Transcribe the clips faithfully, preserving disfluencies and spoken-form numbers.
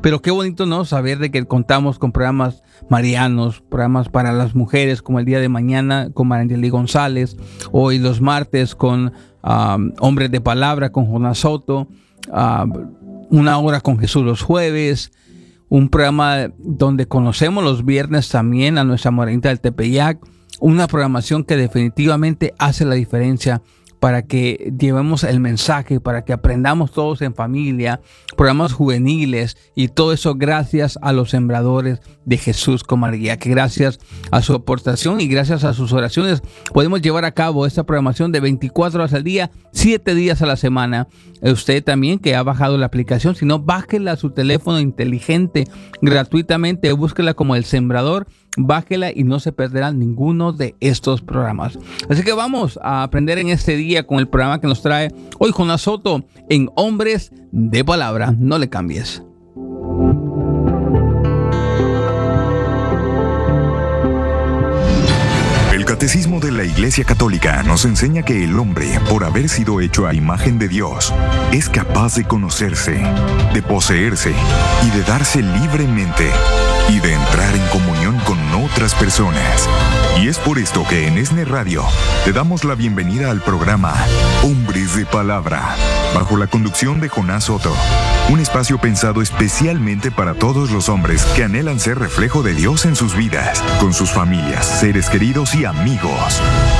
Pero qué bonito, ¿no? Saber de que contamos con programas marianos, programas para las mujeres, como el día de mañana con Marangeli González, hoy los martes con um, Hombres de Palabra con Jonás Soto, uh, una hora con Jesús los jueves, un programa donde conocemos los viernes también a nuestra morenita del Tepeyac, una programación que definitivamente hace la diferencia para que llevemos el mensaje, para que aprendamos todos en familia, programas juveniles y todo eso gracias a los sembradores de Jesús como guía, que gracias a su aportación y gracias a sus oraciones podemos llevar a cabo esta programación de veinticuatro horas al día, siete días a la semana. Usted también que ha bajado la aplicación, si no, bájela a su teléfono inteligente gratuitamente, búsquela como El Sembrador, bájela y no se perderá ninguno de estos programas. Así que vamos a aprender en este día con el programa que nos trae hoy Jonás Soto en Hombres de Palabra. No le cambies. El Catecismo de la Iglesia Católica nos enseña que el hombre, por haber sido hecho a imagen de Dios, es capaz de conocerse, de poseerse y de darse libremente, y de entrar en comunión con otras personas. Y es por esto que en ESNE Radio te damos la bienvenida al programa Hombres de Palabra, bajo la conducción de Jonás Soto, un espacio pensado especialmente para todos los hombres que anhelan ser reflejo de Dios en sus vidas, con sus familias, seres queridos y amigos.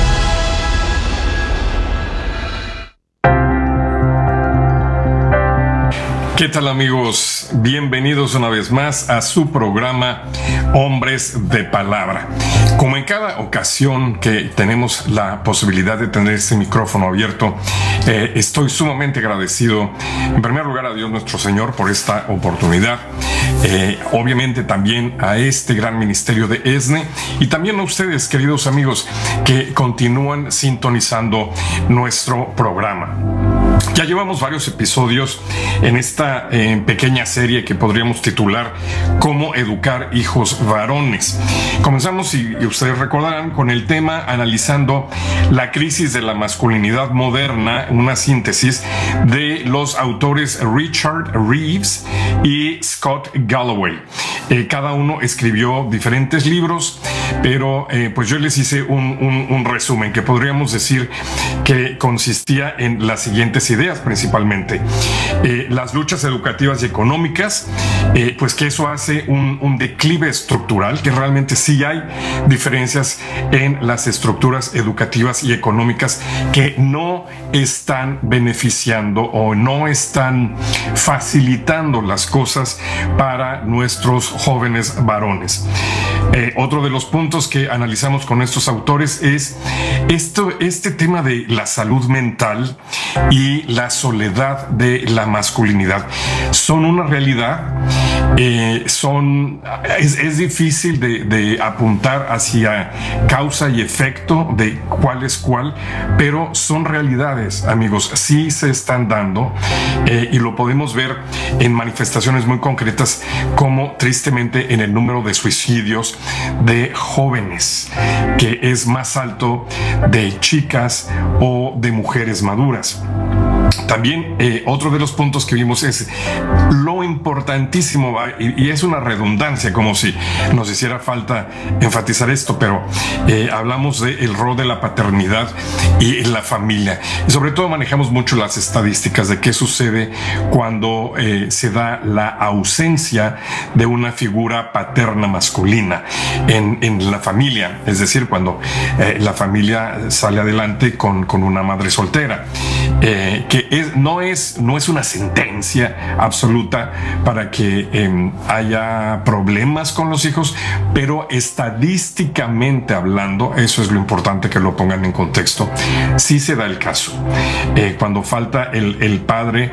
¿Qué tal, amigos? Bienvenidos una vez más a su programa Hombres de Palabra. Como en cada ocasión que tenemos la posibilidad de tener este micrófono abierto, eh, estoy sumamente agradecido, en primer lugar, a Dios nuestro Señor por esta oportunidad, eh, obviamente también a este gran ministerio de ESNE y también a ustedes, queridos amigos, que continúan sintonizando nuestro programa. Ya llevamos varios episodios en esta eh, pequeña serie que podríamos titular Cómo educar hijos varones. Comenzamos, si ustedes recordarán, con el tema analizando la crisis de la masculinidad moderna, una síntesis de los autores Richard Reeves y Scott Galloway. Eh, cada uno escribió diferentes libros, pero eh, pues yo les hice un, un, un resumen que podríamos decir que consistía en las siguientes ideas principalmente. Eh, las luchas educativas y económicas, eh, pues que eso hace un, un declive estructural, que realmente sí hay diferencias en las estructuras educativas y económicas que no están beneficiando o no están facilitando las cosas para nuestros jóvenes varones. Eh, otro de los puntos que analizamos con estos autores es esto, este tema de la salud mental y la soledad de la masculinidad. Son una realidad, eh, son, es, es difícil de, de apuntar hacia causa y efecto de cuál es cuál, pero son realidades, amigos, sí se están dando, eh, y lo podemos ver en manifestaciones muy concretas, como tristemente en el número de suicidios de jóvenes, que es más alto de chicas o de mujeres maduras. También eh, otro de los puntos que vimos es lo importantísimo, y, y es una redundancia, como si nos hiciera falta enfatizar esto, pero eh, hablamos del rol de la paternidad y la familia. Y sobre todo manejamos mucho las estadísticas de qué sucede cuando eh, se da la ausencia de una figura paterna masculina en, en la familia, es decir, cuando eh, la familia sale adelante con, con una madre soltera, eh, que es, no, es, no es una sentencia absoluta para que eh, haya problemas con los hijos, pero estadísticamente hablando, eso es lo importante que lo pongan en contexto, sí se da el caso. Eh, cuando falta el, el padre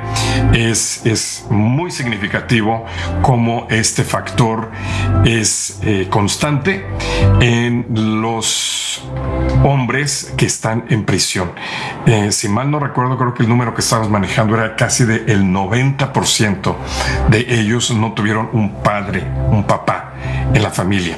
es, es muy significativo como este factor es eh, constante en los hombres que están en prisión. Eh, si mal no recuerdo, creo que el número que estábamos manejando era casi del noventa por ciento de ellos no tuvieron un padre, un papá en la familia.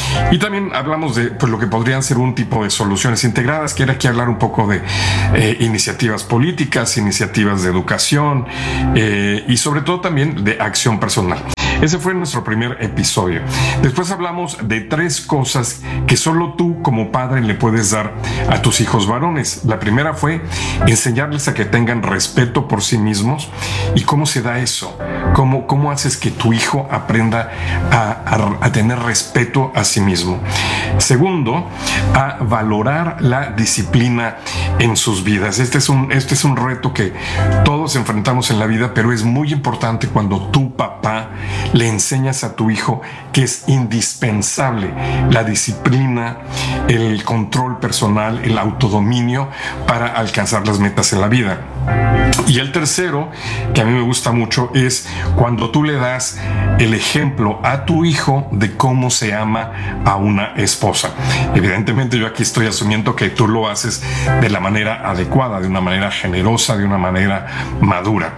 Y también hablamos de pues, lo que podrían ser un tipo de soluciones integradas, que era aquí hablar un poco de eh, iniciativas políticas, iniciativas de educación, eh, y sobre todo también de acción personal. Ese fue nuestro primer episodio. Después hablamos de tres cosas que solo tú como padre le puedes dar a tus hijos varones. La primera fue enseñarles a que tengan respeto por sí mismos. ¿Y cómo se da eso? ¿Cómo, cómo haces que tu hijo aprenda a, a, a tener respeto a sí mismo? Segundo, a valorar la disciplina en sus vidas. Este es un, este es un reto que todos enfrentamos en la vida, pero es muy importante cuando tú, papá, le enseñas a tu hijo que es indispensable la disciplina, el control personal, el autodominio para alcanzar las metas en la vida. Y el tercero, que a mí me gusta mucho, es cuando tú le das el ejemplo a tu hijo de cómo se ama a una esposa. Evidentemente yo aquí estoy asumiendo que tú lo haces de la manera adecuada, de una manera generosa, de una manera madura.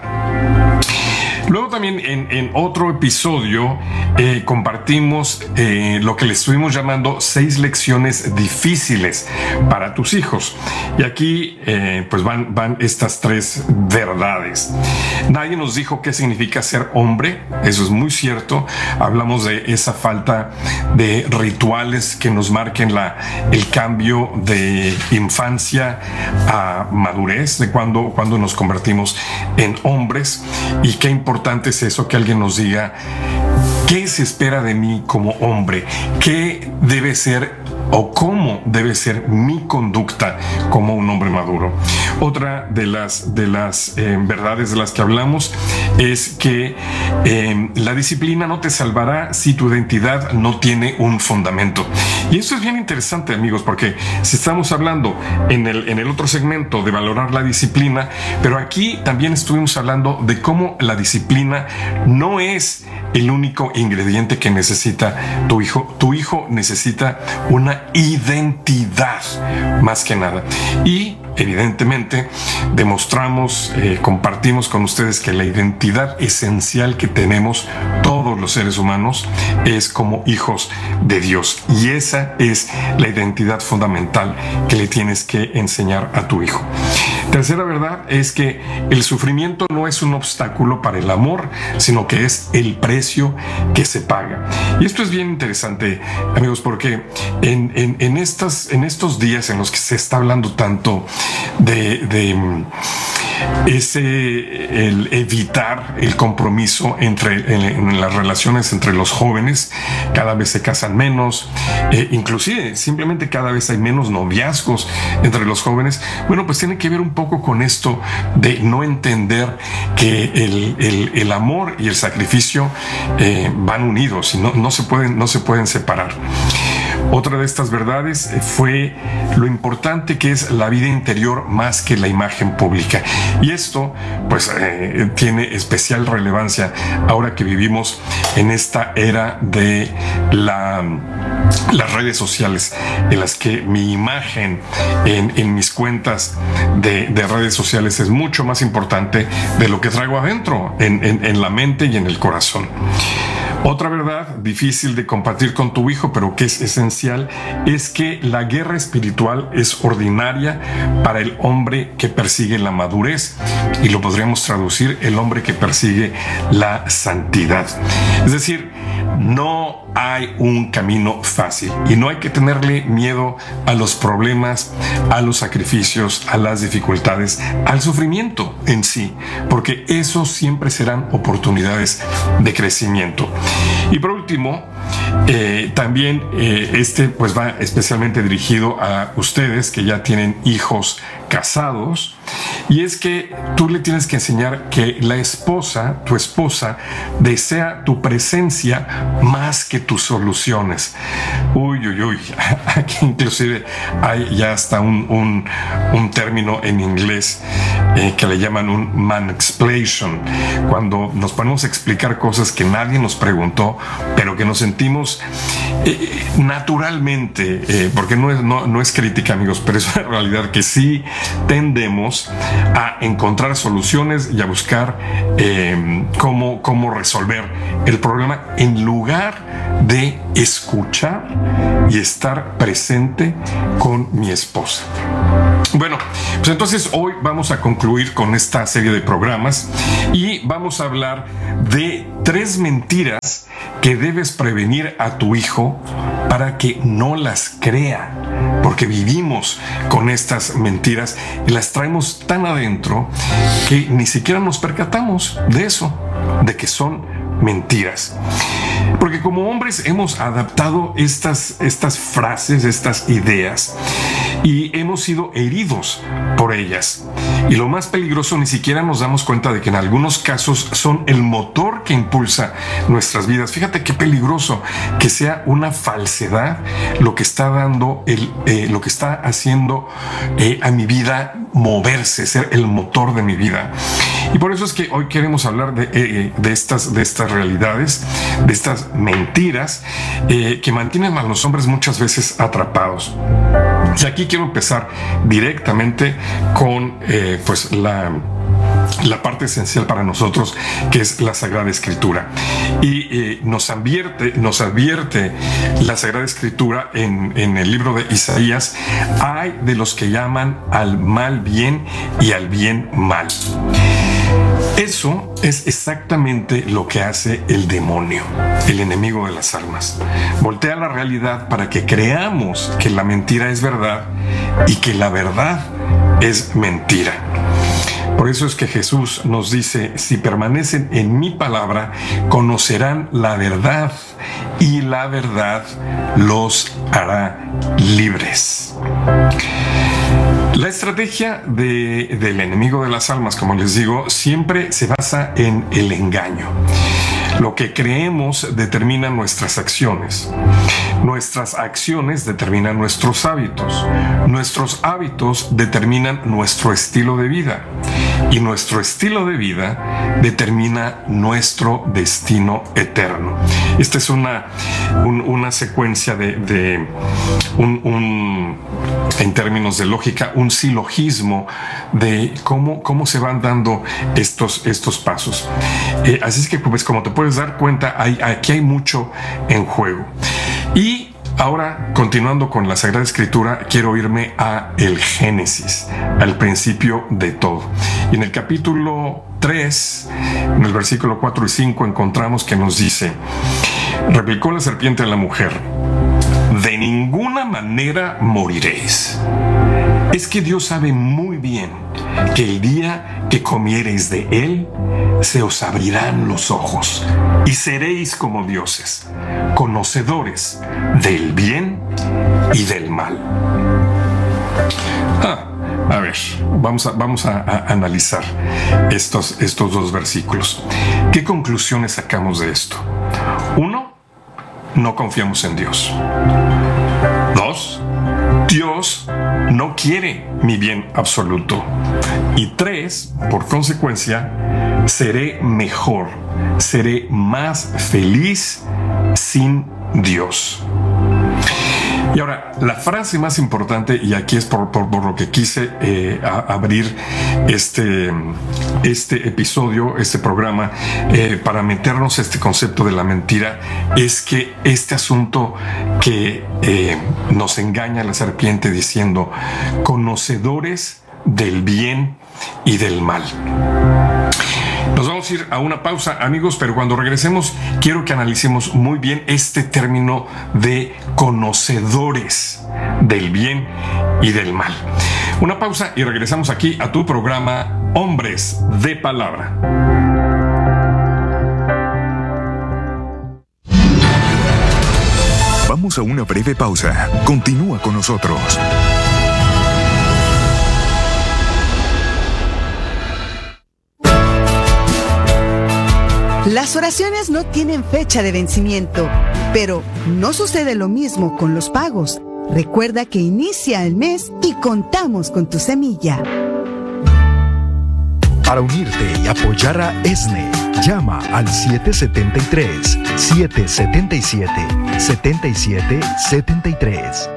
Luego también en, en otro episodio eh, compartimos eh, lo que le estuvimos llamando seis lecciones difíciles para tus hijos. Y aquí eh, pues van, van estas tres verdades. Nadie nos dijo qué significa ser hombre. Eso es muy cierto. Hablamos de esa falta de rituales que nos marquen la, el cambio de infancia a madurez, de cuando, cuando nos convertimos en hombres. Y qué importante es eso, que alguien nos diga qué se espera de mí como hombre, qué debe ser o cómo debe ser mi conducta como un hombre maduro. Otra de las, de las eh, verdades de las que hablamos es que eh, la disciplina no te salvará si tu identidad no tiene un fundamento. Y eso es bien interesante, amigos, porque si estamos hablando en el, en el otro segmento de valorar la disciplina, pero aquí también estuvimos hablando de cómo la disciplina no es el único ingrediente que necesita tu hijo. Tu hijo necesita una identidad más que nada. Y evidentemente demostramos, eh, compartimos con ustedes que la identidad esencial que tenemos todos los seres humanos es como hijos de Dios. Y esa es la identidad fundamental que le tienes que enseñar a tu hijo. Tercera verdad es que el sufrimiento no es un obstáculo para el amor, sino que es el precio que se paga. Y esto es bien interesante, amigos, porque en, en, en, estas, en estos días en los que se está hablando tanto de, de ese el evitar el compromiso entre en, en las relaciones entre los jóvenes, cada vez se casan menos, eh, inclusive simplemente cada vez hay menos noviazgos entre los jóvenes. Bueno, pues tiene que ver un poco con esto de no entender que el, el, el amor y el sacrificio eh, van unidos y no, no se pueden, no se pueden separar. Otra de estas verdades fue lo importante que es la vida interior más que la imagen pública. Y esto, pues, eh, tiene especial relevancia ahora que vivimos en esta era de la, las redes sociales, en las que mi imagen en, en mis cuentas de, de redes sociales es mucho más importante de lo que traigo adentro, en, en, en la mente y en el corazón. Otra verdad difícil de compartir con tu hijo, pero que es esencial, es que la guerra espiritual es ordinaria para el hombre que persigue la madurez, y lo podríamos traducir: el hombre que persigue la santidad. Es decir, no hay un camino fácil y no hay que tenerle miedo a los problemas, a los sacrificios, a las dificultades, al sufrimiento en sí, porque eso siempre serán oportunidades de crecimiento. Y por último, eh, también eh, este pues va especialmente dirigido a ustedes que ya tienen hijos casados, y es que tú le tienes que enseñar que la esposa, tu esposa, desea tu presencia más que tus soluciones. Uy, uy, uy, aquí inclusive hay ya hasta un, un, un término en inglés eh, que le llaman un mansplaining, cuando nos ponemos a explicar cosas que nadie nos preguntó, pero que nos sentimos eh, naturalmente, eh, porque no es, no, no es crítica, amigos, pero es una realidad que sí tendemos a encontrar soluciones y a buscar eh, cómo, cómo resolver el problema en lugar de escuchar y estar presente con mi esposa. Bueno, pues entonces hoy vamos a concluir con esta serie de programas y vamos a hablar de tres mentiras que debes prevenir a tu hijo para que no las crea, porque vivimos con estas mentiras y las traemos tan adentro que ni siquiera nos percatamos de eso, de que son mentiras. Porque como hombres hemos adaptado estas, estas frases, estas ideas, y hemos sido heridos por ellas. Y lo más peligroso, ni siquiera nos damos cuenta de que en algunos casos son el motor que impulsa nuestras vidas. Fíjate qué peligroso que sea una falsedad lo que está dando, el, eh, lo que está haciendo eh, a mi vida moverse, ser el motor de mi vida. Y por eso es que hoy queremos hablar de, eh, de, estas, de estas realidades, de estas mentiras eh, que mantienen a los hombres muchas veces atrapados. Y aquí quiero empezar directamente con eh, pues la, la parte esencial para nosotros, que es la Sagrada Escritura. Y eh, nos advierte, nos advierte la Sagrada Escritura en, en el libro de Isaías: hay de los que llaman al mal bien y al bien mal. Eso es exactamente lo que hace el demonio, el enemigo de las almas. Voltea la realidad para que creamos que la mentira es verdad y que la verdad es mentira. Por eso es que Jesús nos dice: si permanecen en mi palabra, conocerán la verdad y la verdad los hará libres. La estrategia de, del enemigo de las almas, como les digo, siempre se basa en el engaño. Lo que creemos determina nuestras acciones. Nuestras acciones determinan nuestros hábitos. Nuestros hábitos determinan nuestro estilo de vida. Y nuestro estilo de vida determina nuestro destino eterno. Esta es una, un, una secuencia de, de un, un, en términos de lógica, un silogismo de cómo, cómo se van dando estos, estos pasos. Eh, así es que, pues, como te puedes dar cuenta, hay, aquí hay mucho en juego. Y ahora, continuando con la Sagrada Escritura, quiero irme a el Génesis, al principio de todo. Y en el capítulo tres, en el versículo cuatro y cinco, encontramos que nos dice: replicó la serpiente a la mujer: de ninguna manera moriréis. Es que Dios sabe muy bien que el día que comiereis de él, se os abrirán los ojos y seréis como dioses, conocedores del bien y del mal. Ah, a ver, vamos a, vamos a, a analizar estos, estos dos versículos. ¿Qué conclusiones sacamos de esto? Uno, no confiamos en Dios. Dos, Dios no quiere mi bien absoluto. Y tres, por consecuencia, seré mejor, seré más feliz sin Dios. Y ahora, la frase más importante, y aquí es por, por, por lo que quise eh, a, abrir este, este episodio, este programa, eh, para meternos a este concepto de la mentira, es que este asunto que eh, nos engaña la serpiente diciendo: conocedores del bien y del mal. Nos vamos a ir a una pausa, amigos, pero cuando regresemos quiero que analicemos muy bien este término de conocedores del bien y del mal. Una pausa y regresamos aquí a tu programa Hombres de Palabra. Vamos a una breve pausa. Continúa con nosotros. Las oraciones no tienen fecha de vencimiento, pero no sucede lo mismo con los pagos. Recuerda que inicia el mes y contamos con tu semilla. Para unirte y apoyar a E S N E, llama al siete siete tres, siete siete siete, siete siete siete tres.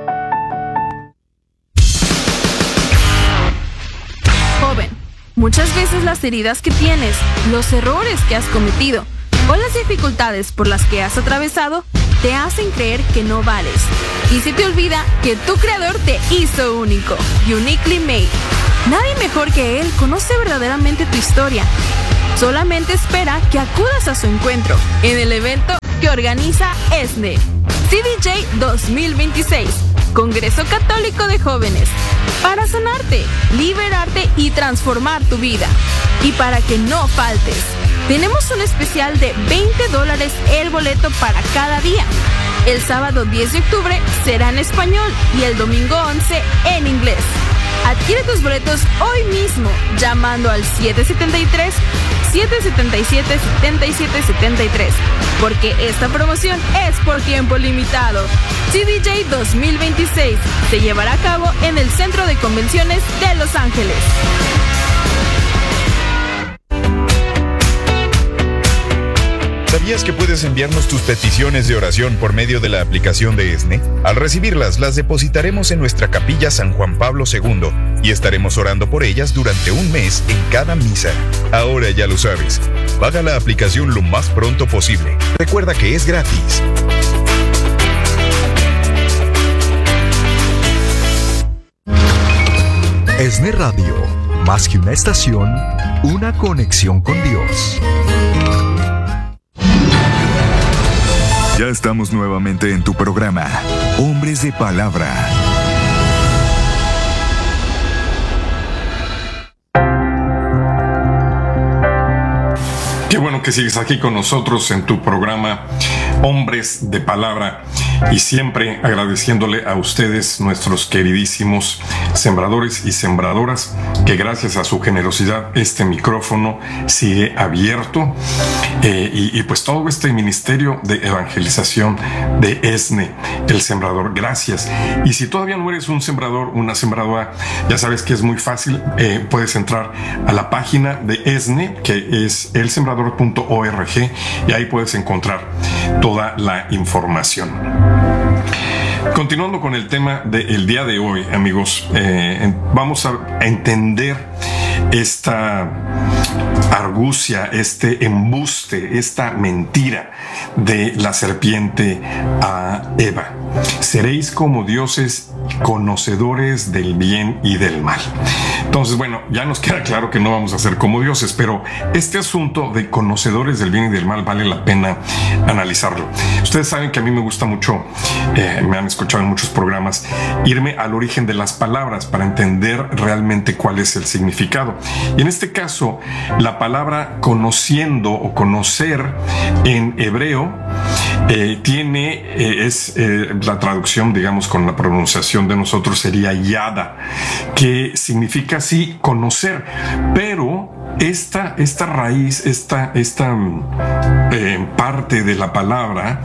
Joven, muchas veces las heridas que tienes, los errores que has cometido o las dificultades por las que has atravesado te hacen creer que no vales. Y se te olvida que tu creador te hizo único, uniquely made. Nadie mejor que él conoce verdaderamente tu historia. Solamente espera que acudas a su encuentro en el evento que organiza ESNE, C D J dos mil veintiséis, Congreso Católico de Jóvenes, para sanarte, liberarte y transformar tu vida. Y para que no faltes, tenemos un especial de veinte dólares el boleto para cada día. El sábado diez de octubre será en español y el domingo once en inglés. Adquiere tus boletos hoy mismo llamando al siete siete tres, siete siete siete, siete siete siete tres, porque esta promoción es por tiempo limitado. C D J dos mil veintiséis se llevará a cabo en el Centro de Convenciones de Los Ángeles. ¿Sabías que puedes enviarnos tus peticiones de oración por medio de la aplicación de ESNE? Al recibirlas, las depositaremos en nuestra capilla San Juan Pablo segundo y estaremos orando por ellas durante un mes en cada misa. Ahora ya lo sabes. Baja la aplicación lo más pronto posible. Recuerda que es gratis. ESNE Radio, más que una estación, una conexión con Dios. Ya estamos nuevamente en tu programa, Hombres de Palabra. Qué bueno que sigues aquí con nosotros en tu programa Hombres de Palabra, y siempre agradeciéndole a ustedes, nuestros queridísimos sembradores y sembradoras, que gracias a su generosidad este micrófono sigue abierto, eh, y, y pues todo este ministerio de evangelización de ESNE, el sembrador. Gracias. Y si todavía no eres un sembrador, una sembradora, ya sabes que es muy fácil. Eh, puedes entrar a la página de ESNE, que es el sembrador punto org, y ahí puedes encontrar toda la información. Continuando con el tema del día de hoy, amigos, eh, vamos a entender esta argucia, este embuste, esta mentira de la serpiente a Eva. Seréis como dioses, conocedores del bien y del mal. Entonces, bueno, ya nos queda claro que no vamos a ser como dioses, pero este asunto de conocedores del bien y del mal vale la pena analizarlo. Ustedes saben que a mí me gusta mucho, eh, me han escuchado en muchos programas, irme al origen de las palabras para entender realmente cuál es el significado. Y en este caso, la palabra conociendo o conocer en hebreo eh, tiene, eh, es eh, la traducción, digamos, con la pronunciación de nosotros sería yada, que significa sí conocer, pero esta, esta raíz, esta, esta eh, parte de la palabra,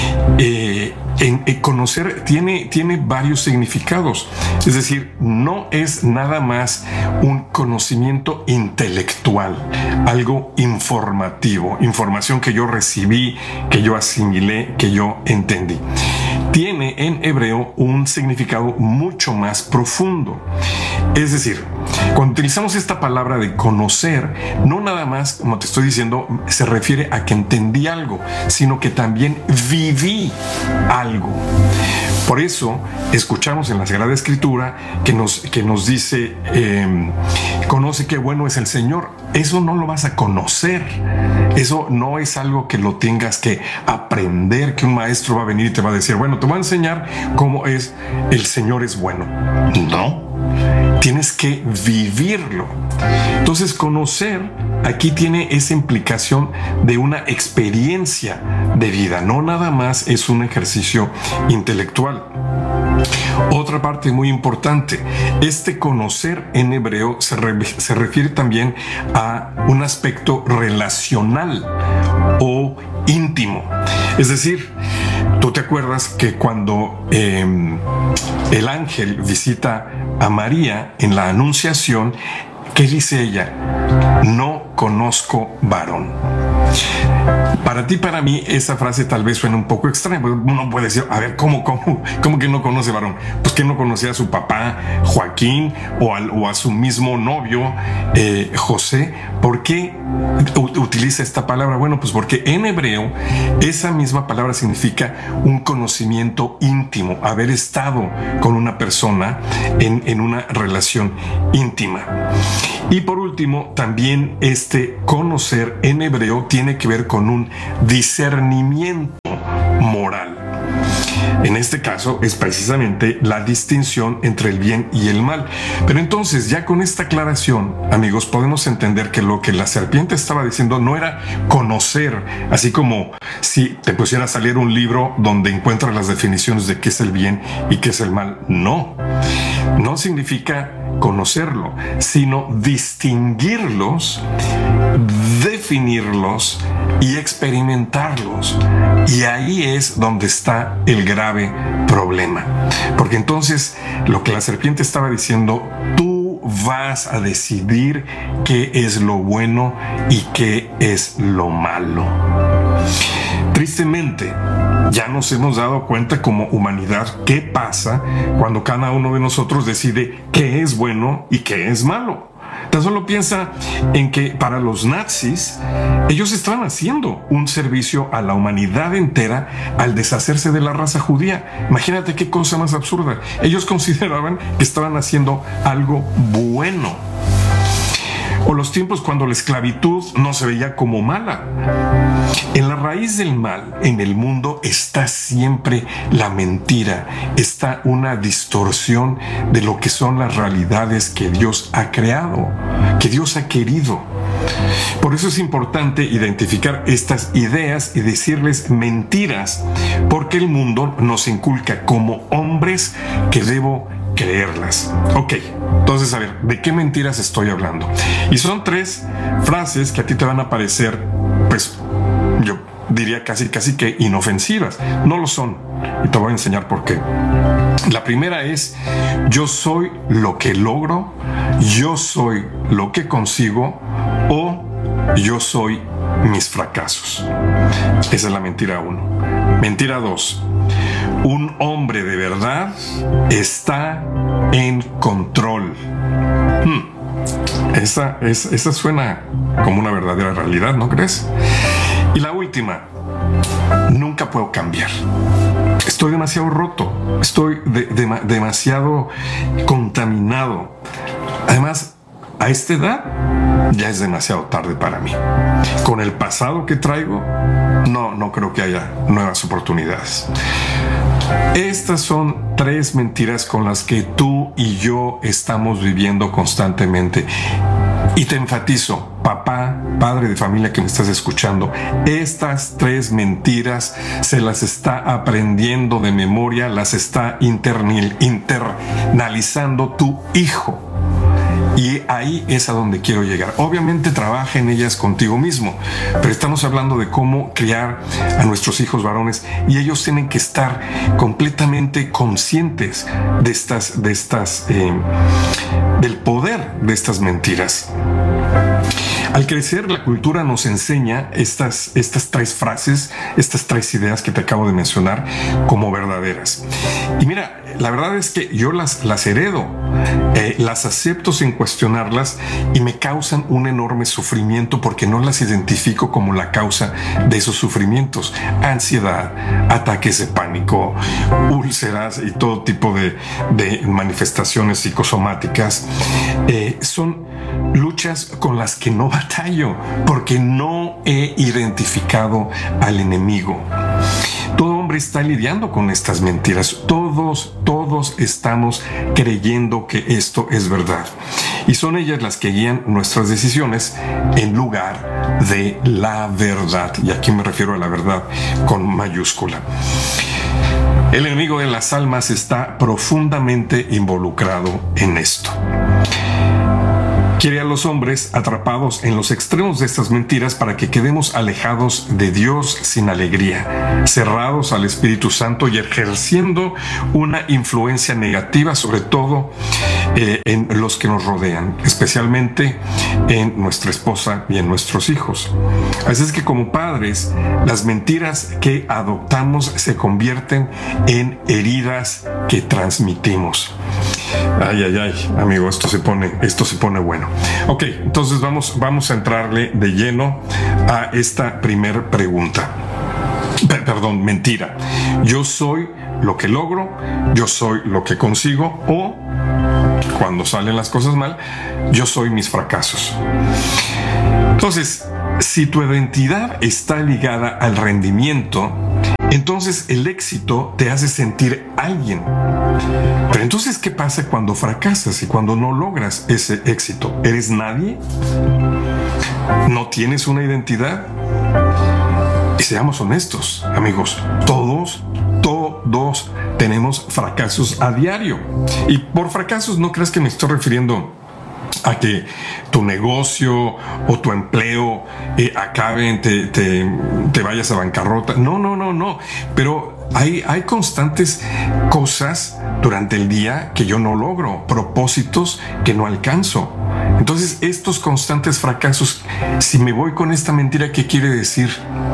eh, en, en conocer tiene, tiene varios significados. Es decir, no es nada más un conocimiento intelectual, algo informativo, información que yo recibí, que yo asimilé, que yo entendí. Tiene en hebreo un significado mucho más profundo. Es decir, cuando utilizamos esta palabra de conocer, no nada más, como te estoy diciendo, se refiere a que entendí algo, sino que también viví algo. Por eso escuchamos en la Sagrada Escritura que nos, que nos dice, eh, conoce qué bueno es el Señor. Eso no lo vas a conocer. Eso no es algo que lo tengas que aprender, que un maestro va a venir y te va a decir, bueno, te voy a enseñar cómo es, el Señor es bueno. No. Tienes que vivirlo. Entonces, conocer aquí tiene esa implicación de una experiencia de vida, no nada más es un ejercicio intelectual. Otra parte muy importante, este conocer en hebreo se, re, se refiere también a un aspecto relacional o íntimo. Es decir, tú te acuerdas que cuando eh, el ángel visita a María en la Anunciación, ¿qué dice ella? No conozco varón. Para ti, para mí, esa frase tal vez suena un poco extraña. Uno puede decir, a ver, ¿cómo, cómo, cómo que no conoce varón? Pues que no conocía a su papá, Joaquín, o, al, o a su mismo novio, eh, José. ¿Por qué utiliza esta palabra? Bueno, pues porque en hebreo esa misma palabra significa un conocimiento íntimo, haber estado con una persona en, en una relación íntima. Y por último, también este conocer en hebreo tiene que ver con un discernimiento moral. En este caso es precisamente la distinción entre el bien y el mal. Pero entonces, ya con esta aclaración, amigos, podemos entender que lo que la serpiente estaba diciendo no era conocer, así como si te pusiera a salir un libro donde encuentras las definiciones de qué es el bien y qué es el mal. No, no significa conocerlo, sino distinguirlos, definirlos y experimentarlos. Y ahí es donde está el grave problema. Porque entonces lo que la serpiente estaba diciendo, tú vas a decidir qué es lo bueno y qué es lo malo. Tristemente, ya nos hemos dado cuenta como humanidad qué pasa cuando cada uno de nosotros decide qué es bueno y qué es malo. Tan solo piensa en que para los nazis, ellos estaban haciendo un servicio a la humanidad entera al deshacerse de la raza judía. Imagínate qué cosa más absurda. Ellos consideraban que estaban haciendo algo bueno. O los tiempos cuando la esclavitud no se veía como mala. En la raíz del mal en el mundo está siempre la mentira, está una distorsión de lo que son las realidades que Dios ha creado, que Dios ha querido. Por eso es importante identificar estas ideas y decirles mentiras, porque el mundo nos inculca como hombres que debo creerlas. Ok, entonces a ver, ¿de qué mentiras estoy hablando? Y son tres frases que a ti te van a parecer, pues, yo diría casi, casi que inofensivas. No lo son, y te voy a enseñar por qué. La primera es, yo soy lo que logro, yo soy lo que consigo, o yo soy mis fracasos. Esa es la mentira uno. Mentira dos, un hombre de verdad está en control. Hmm. Esa, es, esa suena como una verdadera realidad, ¿no crees? Y la última, nunca puedo cambiar. Estoy demasiado roto, estoy de, de, demasiado contaminado. Además, a esta edad ya es demasiado tarde para mí. Con el pasado que traigo, no, no creo que haya nuevas oportunidades. Estas son tres mentiras con las que tú y yo estamos viviendo constantemente. Y te enfatizo, papá, padre de familia que me estás escuchando, estas tres mentiras se las está aprendiendo de memoria, las está internil, internalizando tu hijo. Y ahí es a donde quiero llegar. Obviamente trabaja en ellas contigo mismo, pero estamos hablando de cómo criar a nuestros hijos varones y ellos tienen que estar completamente conscientes de estas, de estas, eh, del poder de estas mentiras. Al crecer, la cultura nos enseña estas, estas tres frases, estas tres ideas que te acabo de mencionar como verdaderas. Y mira, la verdad es que yo las, las heredo, eh, las acepto sin cuestionarlas y me causan un enorme sufrimiento porque no las identifico como la causa de esos sufrimientos. Ansiedad, ataques de pánico, úlceras y todo tipo de, de manifestaciones psicosomáticas. Eh, son luchas con las que no batallo porque no he identificado al enemigo. Todo hombre está lidiando con estas mentiras. Todos, todos estamos creyendo que esto es verdad. Y son ellas las que guían nuestras decisiones en lugar de la verdad. Y aquí me refiero a la verdad con mayúscula. El enemigo de las almas está profundamente involucrado en esto. quiere a los hombres atrapados en los extremos de estas mentiras para que quedemos alejados de Dios sin alegría, cerrados al Espíritu Santo y ejerciendo una influencia negativa sobre todo eh, en los que nos rodean, especialmente en nuestra esposa y en nuestros hijos. Así es que como padres, las mentiras que adoptamos se convierten en heridas que transmitimos. Ay, ay, ay, amigo, esto se pone, esto se pone bueno. Ok, entonces vamos, vamos a entrarle de lleno a esta primer pregunta. Perdón, mentira. Yo soy lo que logro, yo soy lo que consigo, o cuando salen las cosas mal, yo soy mis fracasos. Entonces, si tu identidad está ligada al rendimiento, entonces el éxito te hace sentir alguien. Pero entonces, ¿qué pasa cuando fracasas y cuando no logras ese éxito? ¿Eres nadie? ¿No tienes una identidad? Y seamos honestos, amigos, todos, todos tenemos fracasos a diario. Y por fracasos no creas que me estoy refiriendo a que tu negocio o tu empleo eh, acaben, te, te, te vayas a bancarrota. No, no, no, no. Pero hay, hay constantes cosas durante el día que yo no logro, propósitos que no alcanzo. Entonces, estos constantes fracasos, si me voy con esta mentira, ¿qué quiere decir?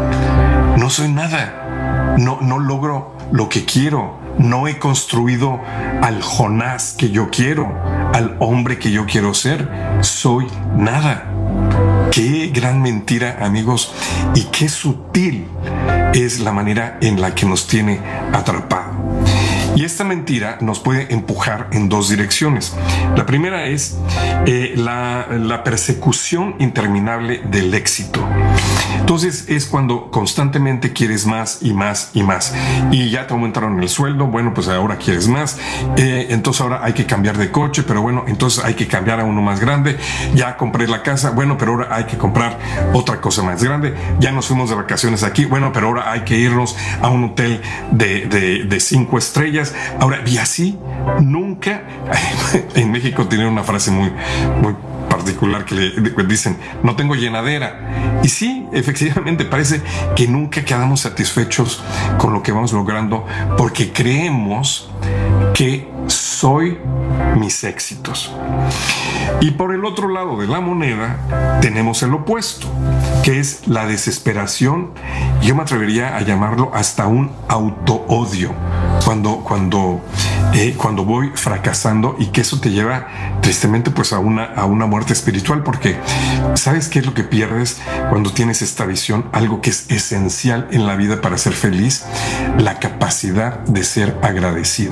No soy nada. No, no logro lo que quiero. No he construido al Jonás que yo quiero, al hombre que yo quiero ser. Soy nada. Qué gran mentira, amigos, y qué sutil es la manera en la que nos tiene atrapado. Y esta mentira nos puede empujar en dos direcciones. La primera es eh, la, la persecución interminable del éxito. Entonces es cuando constantemente quieres más y más y más. Y ya te aumentaron el sueldo, bueno, pues ahora quieres más. Eh, entonces ahora hay que cambiar de coche, pero bueno, entonces hay que cambiar a uno más grande. Ya compré la casa, bueno, pero ahora hay que comprar otra cosa más grande. Ya nos fuimos de vacaciones aquí, bueno, pero ahora hay que irnos a un hotel de, de, de cinco estrellas. Ahora, y así, nunca, en México tienen una frase muy, muy particular que le dicen, no tengo llenadera. Y sí, efectivamente, parece que nunca quedamos satisfechos con lo que vamos logrando porque creemos que soy mis éxitos. Y por el otro lado de la moneda tenemos el opuesto, que es la desesperación. Yo me atrevería a llamarlo hasta un autoodio. Cuando, cuando, eh, cuando voy fracasando y que eso te lleva tristemente pues a una, a una muerte espiritual, porque ¿sabes qué es lo que pierdes cuando tienes esta visión? Algo que es esencial en la vida para ser feliz, la capacidad de ser agradecido.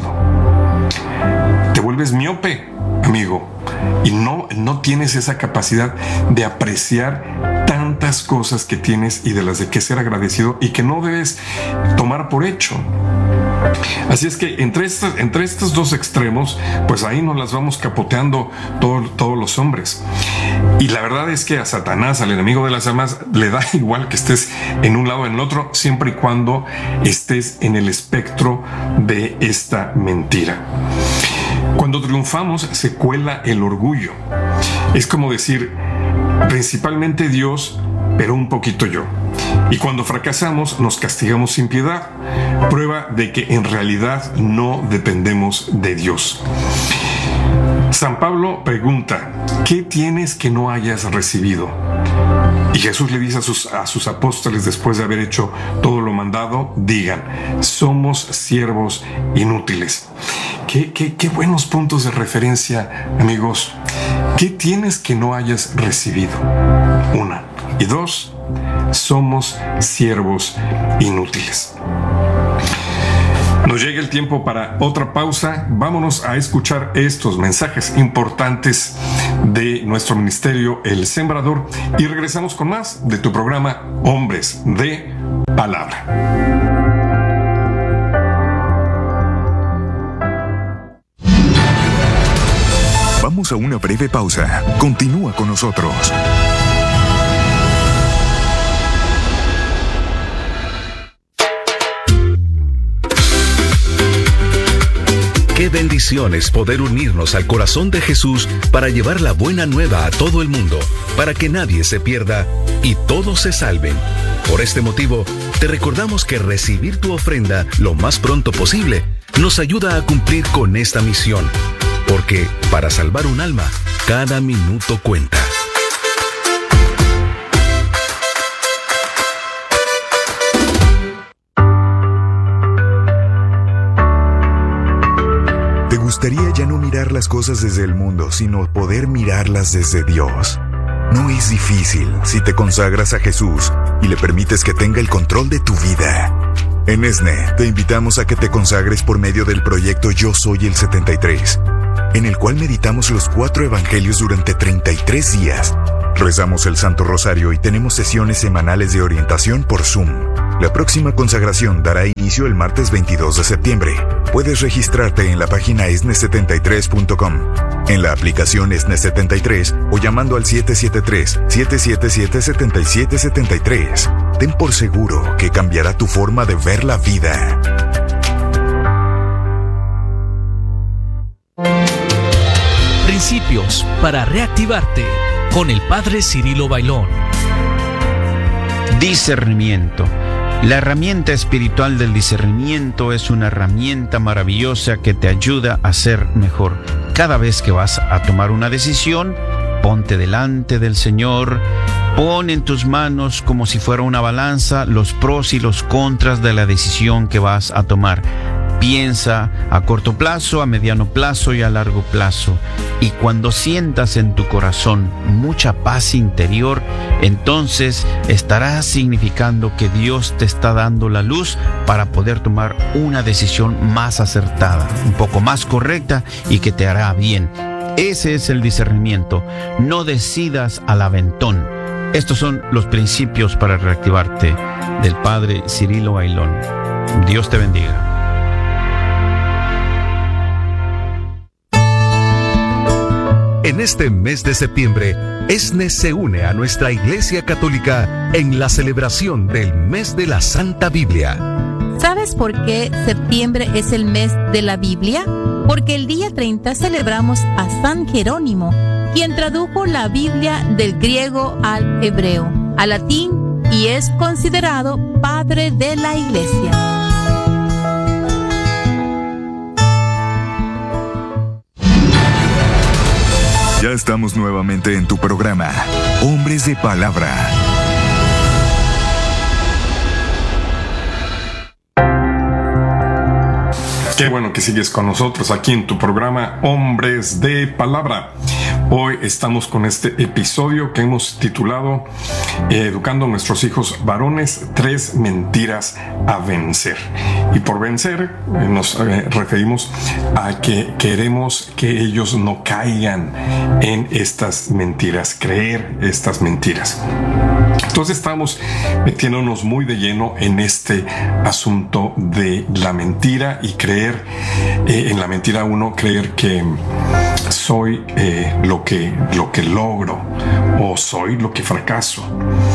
Te vuelves miope, amigo, y no, no tienes esa capacidad de apreciar tantas cosas que tienes y de las de que ser agradecido y que no debes tomar por hecho. Así es que entre estos, entre estos dos extremos, pues ahí nos las vamos capoteando todo, todos los hombres. Y la verdad es que a Satanás, al enemigo de las almas, le da igual que estés en un lado o en el otro, siempre y cuando estés en el espectro de esta mentira. Cuando triunfamos se cuela el orgullo. Es como decir, principalmente Dios, pero un poquito yo. Y cuando fracasamos nos castigamos sin piedad, prueba de que en realidad no dependemos de Dios. San Pablo pregunta, ¿qué tienes que no hayas recibido? Y Jesús le dice a sus, a sus apóstoles, después de haber hecho todo lo mandado, digan, somos siervos inútiles. Qué, qué, qué buenos puntos de referencia, amigos. ¿Qué tienes que no hayas recibido? Una. Y dos, somos siervos inútiles. Nos llega el tiempo para otra pausa. Vámonos a escuchar estos mensajes importantes de nuestro ministerio El Sembrador y regresamos con más de tu programa Hombres de Palabra. Vamos a una breve pausa. Continúa con nosotros. Qué bendición es poder unirnos al corazón de Jesús para llevar la buena nueva a todo el mundo, para que nadie se pierda y todos se salven. Por este motivo, te recordamos que recibir tu ofrenda lo más pronto posible nos ayuda a cumplir con esta misión, porque para salvar un alma, cada minuto cuenta. ¿Te gustaría ya no mirar las cosas desde el mundo, sino poder mirarlas desde Dios? No es difícil si te consagras a Jesús y le permites que tenga el control de tu vida. En ESNE te invitamos a que te consagres por medio del proyecto Yo Soy el setenta y tres, en el cual meditamos los cuatro evangelios durante treinta y tres días. Rezamos el Santo Rosario y tenemos sesiones semanales de orientación por Zoom. La próxima consagración dará inicio el martes veintidós de septiembre. Puedes registrarte en la página esne setenta y tres punto com, en la aplicación ESNE setenta y tres o llamando al siete siete tres, siete siete siete, siete siete siete tres. Ten por seguro que cambiará tu forma de ver la vida. Principios para reactivarte con el Padre Cirilo Bailón. Discernimiento. La herramienta espiritual del discernimiento es una herramienta maravillosa que te ayuda a ser mejor. Cada vez que vas a tomar una decisión, ponte delante del Señor, pon en tus manos como si fuera una balanza los pros y los contras de la decisión que vas a tomar. Piensa a corto plazo, a mediano plazo y a largo plazo. Y cuando sientas en tu corazón mucha paz interior, entonces estará significando que Dios te está dando la luz para poder tomar una decisión más acertada, un poco más correcta y que te hará bien. Ese es el discernimiento. No decidas al aventón. Estos son los principios para reactivarte del Padre Cirilo Bailón. Dios te bendiga. En este mes de septiembre, ESNE se une a nuestra Iglesia Católica en la celebración del Mes de la Santa Biblia. ¿Sabes por qué septiembre es el mes de la Biblia? Porque el día treinta celebramos a San Jerónimo, quien tradujo la Biblia del griego al hebreo, al latín, y es considerado padre de la Iglesia. Ya estamos nuevamente en tu programa, Hombres de Palabra. Qué bueno que sigues con nosotros aquí en tu programa Hombres de Palabra. Hoy estamos con este episodio que hemos titulado eh, Educando a nuestros hijos varones, tres mentiras a vencer. Y por vencer eh, nos eh, referimos a que queremos que ellos no caigan en estas mentiras, creer estas mentiras. Entonces estamos metiéndonos muy de lleno en este asunto de la mentira y creer eh, en la mentira uno, creer que soy eh, lo que, lo que logro o soy lo que fracaso.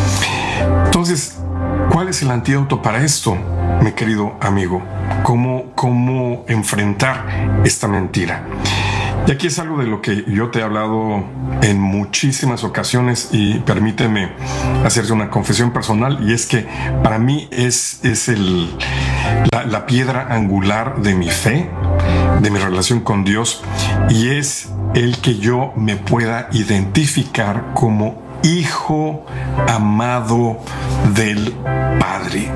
Entonces, ¿cuál es el antídoto para esto, mi querido amigo? ¿Cómo, cómo enfrentar esta mentira? Y aquí es algo de lo que yo te he hablado en muchísimas ocasiones y permíteme hacerte una confesión personal, y es que para mí es, es el, la, la piedra angular de mi fe, de mi relación con Dios, y es el que yo me pueda identificar como hijo amado del Padre.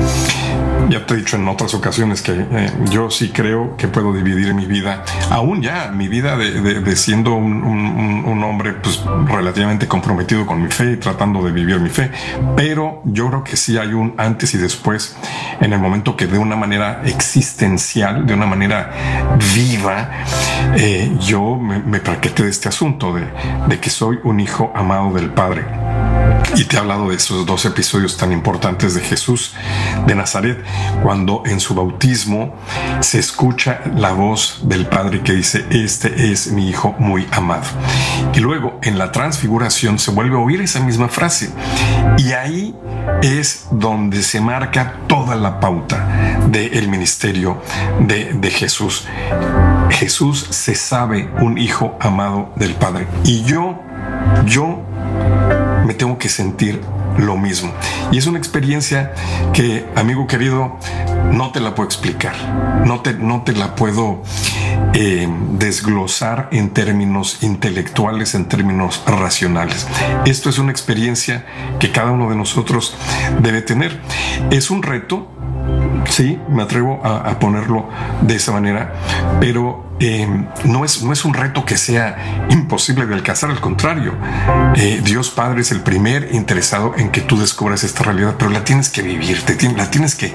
Ya te he dicho en otras ocasiones que eh, yo sí creo que puedo dividir mi vida, aún ya mi vida de, de, de siendo un, un, un hombre pues relativamente comprometido con mi fe y tratando de vivir mi fe, pero yo creo que sí hay un antes y después en el momento que de una manera existencial, de una manera viva, eh, yo me, me percaté de este asunto de, de que soy un hijo amado del Padre. Y te he hablado de esos dos episodios tan importantes de Jesús de Nazaret, cuando en su bautismo se escucha la voz del Padre que dice: este es mi hijo muy amado. Y luego en la transfiguración se vuelve a oír esa misma frase. Y ahí es donde se marca toda la pauta del ministerio de, de Jesús. Jesús se sabe un hijo amado del Padre. Y yo, yo me tengo que sentir lo mismo. Y es una experiencia que, amigo querido, no te la puedo explicar. No te, no te la puedo eh, desglosar en términos intelectuales, en términos racionales. Esto es una experiencia que cada uno de nosotros debe tener. Es un reto. Sí, me atrevo a, a ponerlo de esa manera, pero eh, no, es, no es un reto que sea imposible de alcanzar, al contrario. Eh, Dios Padre es el primer interesado en que tú descubras esta realidad, pero la tienes que vivir, te, la tienes que...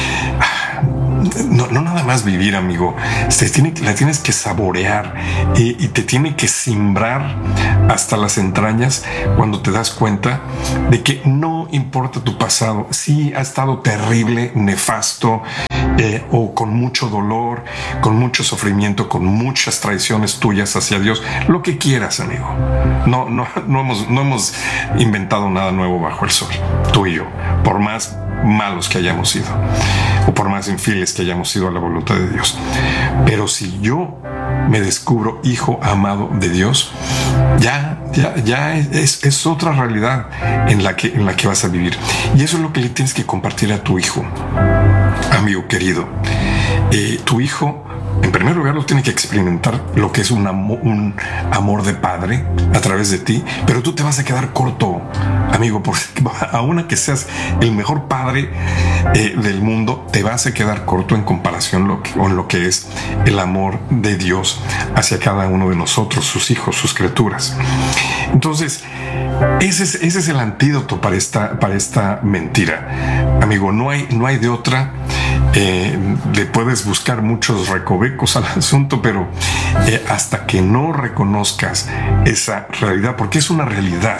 No, no nada más vivir, amigo, se tiene, la tienes que saborear y, y te tiene que simbrar hasta las entrañas cuando te das cuenta de que no importa tu pasado, si ha estado terrible, nefasto, eh, o con mucho dolor, con mucho sufrimiento, con muchas traiciones tuyas hacia Dios, lo que quieras, amigo. No, no, no hemos, no hemos inventado nada nuevo bajo el sol, tú y yo, por más malos que hayamos sido o por más infieles que hayamos sido a la voluntad de Dios. Pero si yo me descubro hijo amado de Dios, ya, ya, ya es, es otra realidad en la que, en la que vas a vivir. Y eso es lo que le tienes que compartir a tu hijo, amigo querido. Eh, tu hijo, en primer lugar, lo tiene que experimentar lo que es un amor, un amor de padre a través de ti, pero tú te vas a quedar corto, amigo, porque aun que seas el mejor padre eh, del mundo, te vas a quedar corto en comparación lo que, con lo que es el amor de Dios hacia cada uno de nosotros, sus hijos, sus criaturas. Entonces, ese es, ese es el antídoto para esta, para esta mentira, amigo. No hay, no hay de otra. Eh, le puedes buscar muchos recovecos al asunto, pero eh, hasta que no reconozcas esa realidad, porque es una realidad,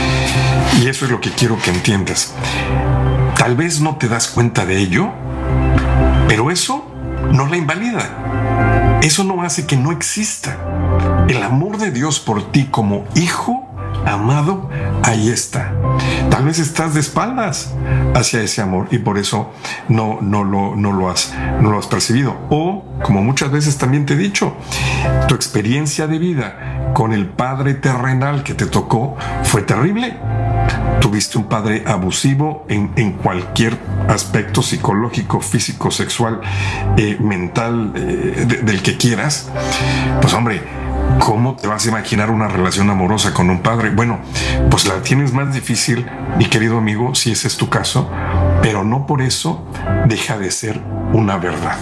y eso es lo que quiero que entiendas. Tal vez no te das cuenta de ello, pero eso no la invalida. Eso no hace que no exista. El amor de Dios por ti como hijo amado, ahí está. Tal vez estás de espaldas hacia ese amor y por eso no, no, lo, no, lo has, no lo has percibido. O, como muchas veces también te he dicho, tu experiencia de vida con el padre terrenal que te tocó fue terrible. Tuviste un padre abusivo en, en cualquier aspecto psicológico, físico, sexual, eh, mental, eh, de, del que quieras. Pues hombre, ¿cómo te vas a imaginar una relación amorosa con un padre? Bueno, pues la tienes más difícil, mi querido amigo, si ese es tu caso, pero no por eso deja de ser una verdad.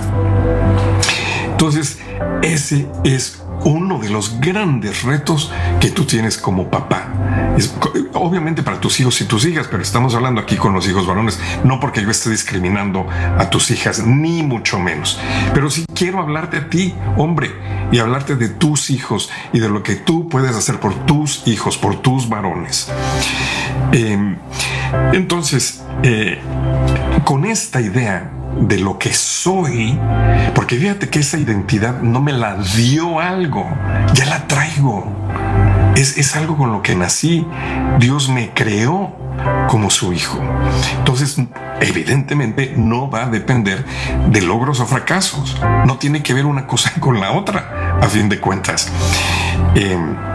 Entonces, ese es uno de los grandes retos que tú tienes como papá. Es, obviamente para tus hijos y tus hijas, pero estamos hablando aquí con los hijos varones, no porque yo esté discriminando a tus hijas, ni mucho menos. Pero sí quiero hablarte a ti, hombre, y hablarte de tus hijos y de lo que tú puedes hacer por tus hijos, por tus varones. Eh, entonces, eh, con esta idea de lo que soy, porque fíjate que esa identidad no me la dio algo, ya la traigo. Es, es algo con lo que nací. Dios me creó como su hijo. Entonces, evidentemente no va a depender de logros o fracasos. No tiene que ver una cosa con la otra, a fin de cuentas. Eh,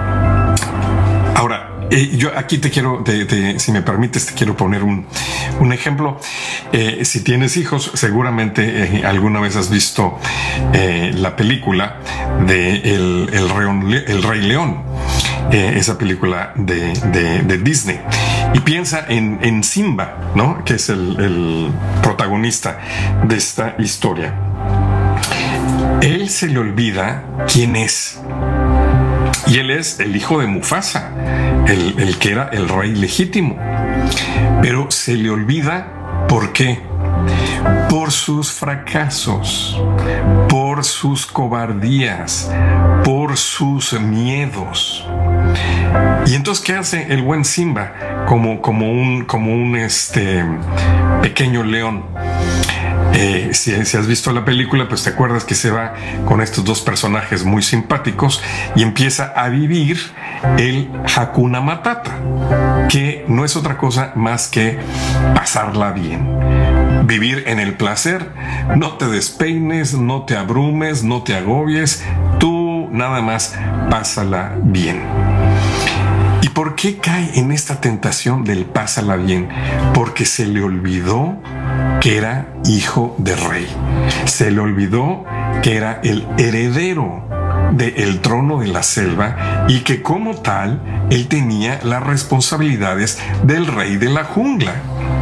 ahora, Eh, yo aquí te quiero, te, te, si me permites, te quiero poner un, un ejemplo. Eh, si tienes hijos, seguramente eh, alguna vez has visto eh, la película de El, el, Reón, el Rey León, eh, esa película de, de, de Disney. Y piensa en, en Simba, ¿no? Que es el, el protagonista de esta historia. Él se le olvida quién es. Y él es el hijo de Mufasa, el, el que era el rey legítimo. Pero se le olvida, ¿por qué? Por sus fracasos, por sus cobardías, por sus miedos. Y entonces, ¿qué hace el buen Simba como, como un, como un este, pequeño león? Eh, si, si has visto la película, pues te acuerdas que se va con estos dos personajes muy simpáticos y empieza a vivir el Hakuna Matata, que no es otra cosa más que pasarla bien, vivir en el placer. No te despeines, no te abrumes, no te agobies, tú nada más pásala bien. ¿Y por qué cae en esta tentación del pásala bien? Porque se le olvidó que era hijo de rey. Se le olvidó que era el heredero del trono de la selva y que como tal él tenía las responsabilidades del rey de la jungla.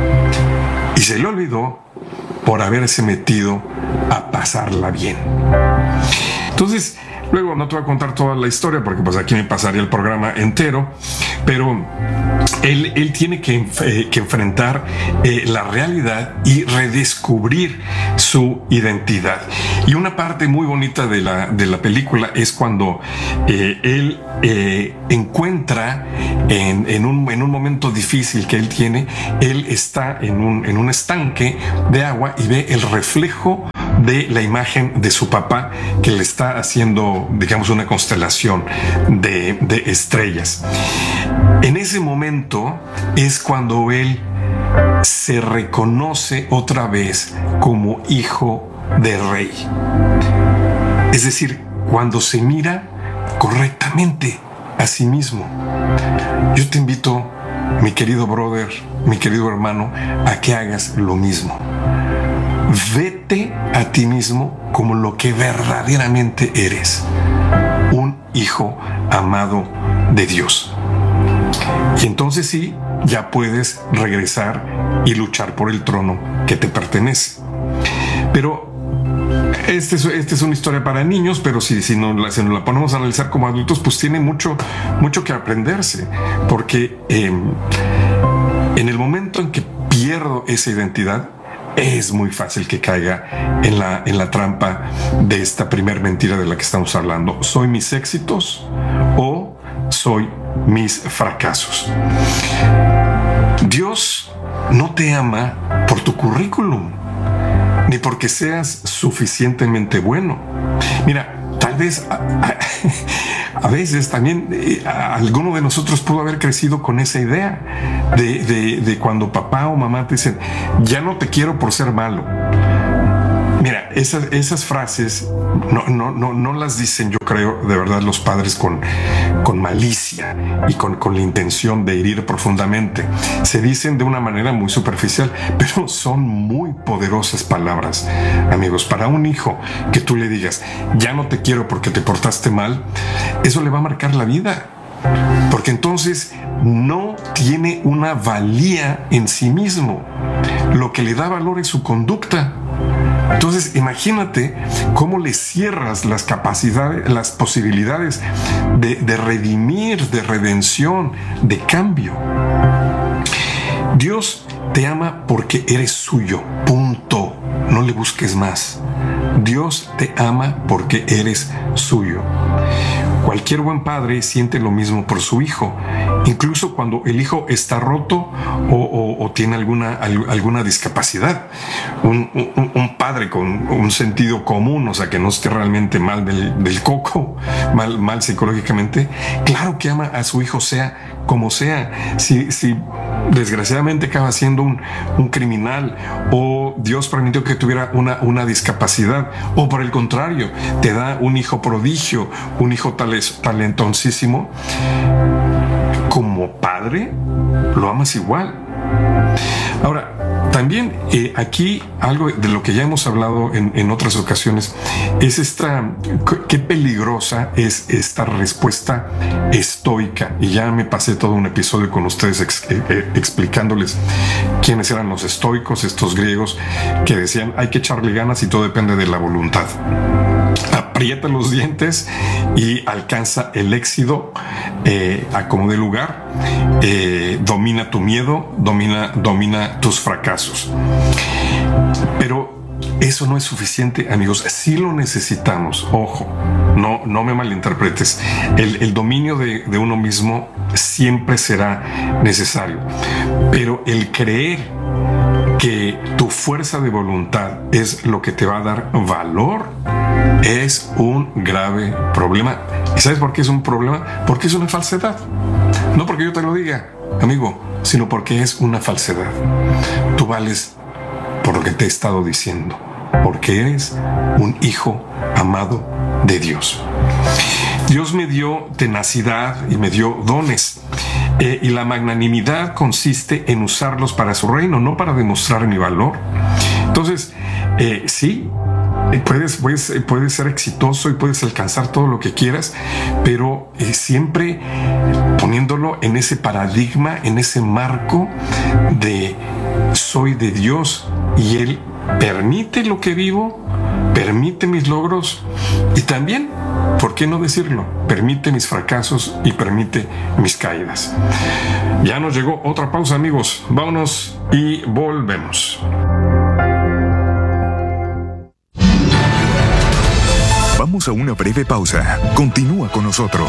Y se le olvidó por haberse metido a pasarla bien. Entonces, luego no te voy a contar toda la historia porque pues aquí me pasaría el programa entero, pero él, él tiene que, eh, que enfrentar eh, la realidad y redescubrir su identidad. Y una parte muy bonita de la, de la película es cuando eh, él eh, encuentra en, en, un, en un momento difícil que él tiene, él está en un, en un estanque de agua y ve el reflejo de la imagen de su papá que le está haciendo, digamos, una constelación de, de estrellas. En ese momento es cuando él se reconoce otra vez como hijo de rey. Es decir, cuando se mira correctamente a sí mismo. Yo te invito, mi querido brother, mi querido hermano, a que hagas lo mismo. Vete a ti mismo como lo que verdaderamente eres, un hijo amado de Dios. Y entonces sí, ya puedes regresar y luchar por el trono que te pertenece. Pero Esta es, este es una historia para niños, pero si, si, nos la, si nos la ponemos a analizar como adultos, pues tiene mucho, mucho que aprenderse, porque eh, en el momento en que pierdo esa identidad, es muy fácil que caiga en la, en la trampa de esta primer mentira de la que estamos hablando. ¿Soy mis éxitos o soy mis fracasos? Dios no te ama por tu currículum, ni porque seas suficientemente bueno. Mira, tal vez a, a, a veces también eh, a, alguno de nosotros pudo haber crecido con esa idea de, de, de cuando papá o mamá te dicen, ya no te quiero por ser malo. Mira, esas, esas frases no, no, no, no las dicen, yo creo, de verdad los padres con, con malicia y con, con la intención de herir profundamente. Se dicen de una manera muy superficial, pero son muy poderosas palabras, amigos. Para un hijo que tú le digas, ya no te quiero porque te portaste mal, eso le va a marcar la vida. Porque entonces no tiene una valía en sí mismo. Lo que le da valor es su conducta. Entonces, imagínate cómo le cierras las capacidades, las posibilidades de, de redimir, de redención, de cambio. Dios te ama porque eres suyo, punto. No le busques más. Dios te ama porque eres suyo. Cualquier buen padre siente lo mismo por su hijo, incluso cuando el hijo está roto o, o, o tiene alguna, alguna discapacidad. Un, un, un padre con un sentido común, o sea, que no esté realmente mal del, del coco, mal, mal psicológicamente, claro que ama a su hijo sea como sea. Si, si desgraciadamente acaba siendo un, un criminal o Dios permitió que tuviera una, una discapacidad, o por el contrario, te da un hijo prodigio, un hijo tal talentosísimo, como padre lo amas igual. Ahora, también eh, aquí algo de lo que ya hemos hablado en, en otras ocasiones es esta, qué peligrosa es esta respuesta estoica. Y ya me pasé todo un episodio con ustedes ex, eh, explicándoles quiénes eran los estoicos, estos griegos que decían hay que echarle ganas y todo depende de la voluntad. Aprieta los dientes y alcanza el éxito eh, a como de lugar. Eh, domina tu miedo, domina, domina tus fracasos. Pero eso no es suficiente, amigos. Sí lo necesitamos. Ojo, no, no me malinterpretes. El, el dominio de, de uno mismo siempre será necesario. Pero el creer que tu fuerza de voluntad es lo que te va a dar valor, es un grave problema. ¿Y sabes por qué es un problema? Porque es una falsedad. No porque yo te lo diga, amigo, sino porque es una falsedad. Tú vales por lo que te he estado diciendo, porque eres un hijo amado de Dios. Dios me dio tenacidad y me dio dones. Eh, y la magnanimidad consiste en usarlos para su reino, no para demostrar mi valor. Entonces, eh, sí, puedes, puedes, puedes ser exitoso y puedes alcanzar todo lo que quieras, pero eh, siempre poniéndolo en ese paradigma, en ese marco de soy de Dios y Él permite lo que vivo, permite mis logros y también, ¿por qué no decirlo? Permite mis fracasos y permite mis caídas. Ya nos llegó otra pausa, amigos. Vámonos y volvemos. Vamos a una breve pausa. Continúa con nosotros.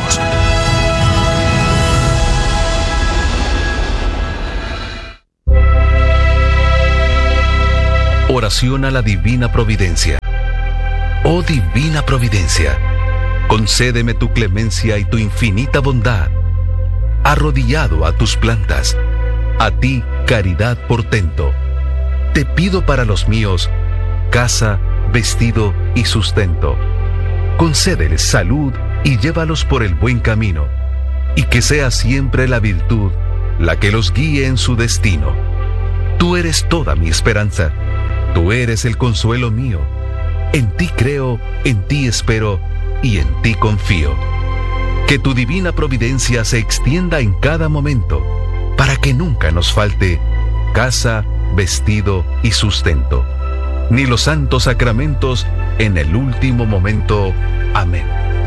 Oración a la Divina Providencia. Oh Divina Providencia, concédeme tu clemencia y tu infinita bondad. Arrodillado a tus plantas, a ti, caridad portento, te pido para los míos casa, vestido y sustento. Concédeles salud y llévalos por el buen camino, y que sea siempre la virtud la que los guíe en su destino. Tú eres toda mi esperanza, tú eres el consuelo mío. En ti creo, en ti espero y en ti confío. Que tu divina providencia se extienda en cada momento, para que nunca nos falte casa, vestido y sustento, ni los santos sacramentos en el último momento. Amén.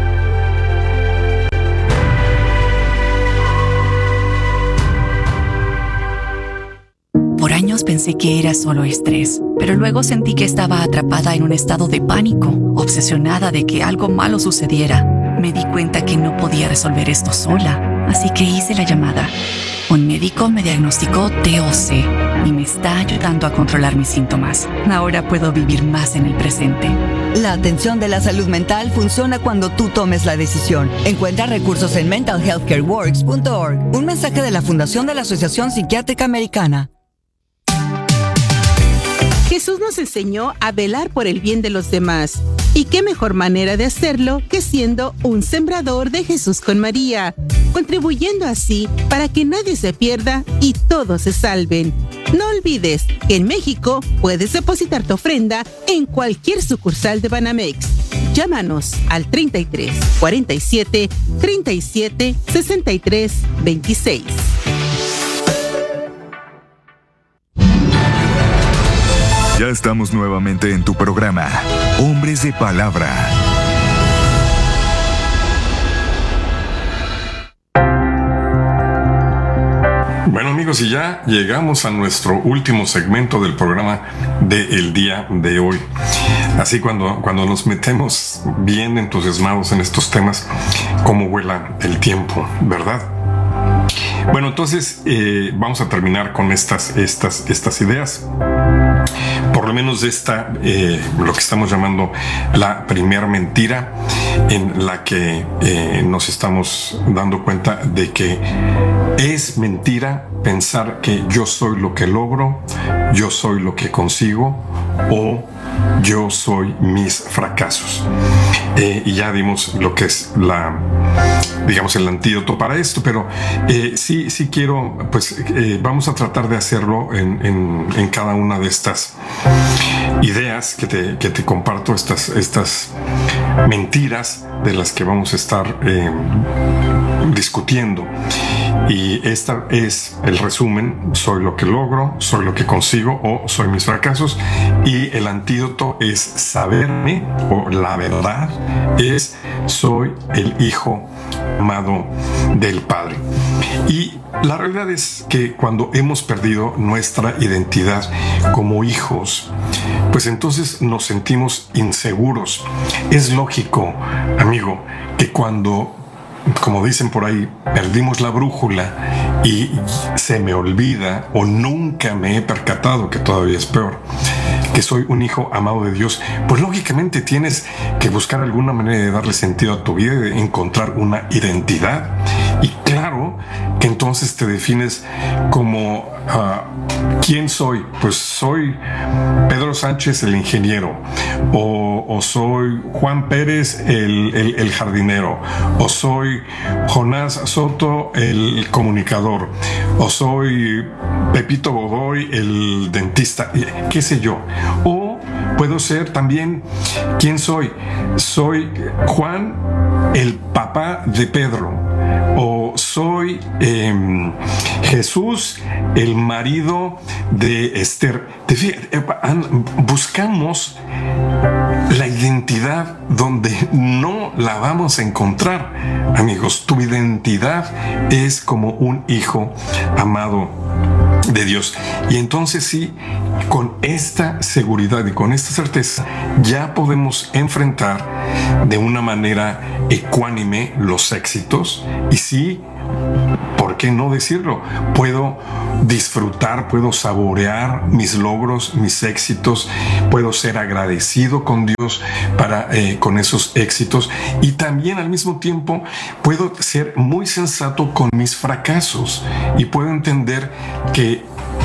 Por años pensé que era solo estrés, pero luego sentí que estaba atrapada en un estado de pánico, obsesionada de que algo malo sucediera. Me di cuenta que no podía resolver esto sola, así que hice la llamada. Un médico me diagnosticó T O C y me está ayudando a controlar mis síntomas. Ahora puedo vivir más en el presente. La atención de la salud mental funciona cuando tú tomes la decisión. Encuentra recursos en mental health care works punto org. Un mensaje de la Fundación de la Asociación Psiquiátrica Americana. Jesús nos enseñó a velar por el bien de los demás. ¿Y qué mejor manera de hacerlo que siendo un sembrador de Jesús con María, contribuyendo así para que nadie se pierda y todos se salven? No olvides que en México puedes depositar tu ofrenda en cualquier sucursal de Banamex. Llámanos al treinta y tres, cuarenta y siete, treinta y siete, sesenta y tres, veintiséis. Ya estamos nuevamente en tu programa, Hombres de Palabra. Bueno, amigos, y ya llegamos a nuestro último segmento del programa del día de hoy. Así cuando, cuando nos metemos bien entusiasmados en estos temas, cómo vuela el tiempo, ¿verdad? Bueno, entonces eh, vamos a terminar con estas, estas, estas ideas. Por lo menos esta, eh, lo que estamos llamando la primer mentira, en la que eh, nos estamos dando cuenta de que es mentira pensar que yo soy lo que logro, yo soy lo que consigo o yo soy mis fracasos. Eh, y ya dimos lo que es la, digamos, el antídoto para esto, pero eh, sí, sí quiero, pues eh, vamos a tratar de hacerlo en, en, en cada una de estas ideas que te, que te comparto, estas, estas mentiras de las que vamos a estar eh, discutiendo. Y esta es el resumen: soy lo que logro, soy lo que consigo o soy mis fracasos. Y el antídoto es saberme, o la verdad es soy el hijo amado del Padre. Y la realidad es que cuando hemos perdido nuestra identidad como hijos, pues entonces nos sentimos inseguros. Es lógico, amigo, que cuando como dicen por ahí, perdimos la brújula y se me olvida o nunca me he percatado, que todavía es peor, que soy un hijo amado de Dios, pues lógicamente tienes que buscar alguna manera de darle sentido a tu vida y de encontrar una identidad. Y claro que entonces te defines como uh, ¿quién soy? Pues soy Pedro Sánchez el ingeniero, o, o soy Juan Pérez el, el, el jardinero, o soy Jonás Soto el comunicador, o soy Pepito Godoy el dentista, qué sé yo. O puedo ser también, ¿quién soy? Soy Juan el papá de Pedro, o soy eh, Jesús el marido de Esther. Te fijas, buscamos la identidad donde no la vamos a encontrar, amigos. Tu identidad es como un hijo amado de Dios. Y entonces sí, con esta seguridad y con esta certeza ya podemos enfrentar de una manera ecuánime los éxitos. Y sí, ¿por qué no decirlo? Puedo disfrutar, puedo saborear mis logros, mis éxitos, puedo ser agradecido con Dios para, eh, con esos éxitos, y también al mismo tiempo puedo ser muy sensato con mis fracasos y puedo entender que